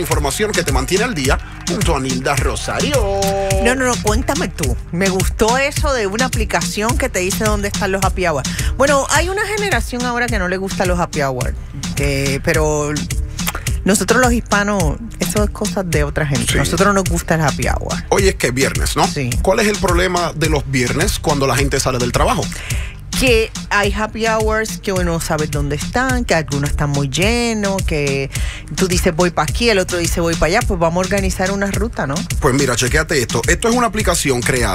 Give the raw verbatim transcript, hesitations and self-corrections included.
Información que te mantiene al día junto a Nilda Rosario. No, no, no, cuéntame tú. Me gustó eso de una aplicación que te dice dónde están los happy hour. Bueno, hay una generación ahora que no le gustan los happy hour, que, pero nosotros los hispanos, eso es cosa de otra gente. Sí. Nosotros nos gusta el happy hour. Hoy es que es viernes, ¿no? Sí. ¿Cuál es el problema de los viernes cuando la gente sale del trabajo? Que hay happy hours que uno no sabe dónde están, que algunos están muy llenos, que tú dices voy para aquí, el otro dice voy para allá, pues vamos a organizar una ruta, ¿no? Pues mira, chequéate esto. Esto es una aplicación creada